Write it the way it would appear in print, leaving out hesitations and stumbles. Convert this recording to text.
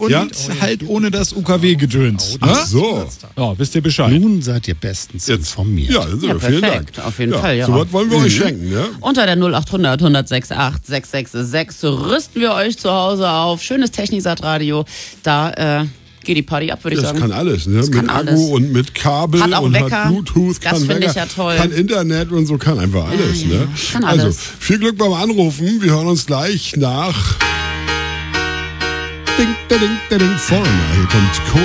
und halt ohne das UKW-Gedöns. Ach so. Ja, wisst ihr Bescheid. Nun seid ihr bestens informiert. Ja, also, Ja, vielen perfekt. Dank. Auf jeden Fall, ja. So was wollen wir euch schenken, ja? Unter der 0800 106 8 666 rüsten wir euch zu Hause auf. Schönes Technisat-Radio. Da geht die Party ab, würde ich Das sagen. kann alles, ne? Das Mit kann Akku alles. und mit Kabel Hat auch und Wecker. hat Bluetooth, Das kann finde ich Wecker, ja toll. kann Internet und so, kann einfach alles, ne? Kann Also, alles. viel Glück beim Anrufen. Wir hören uns gleich nach Ding, da, ding, Foreigner. Hier kommt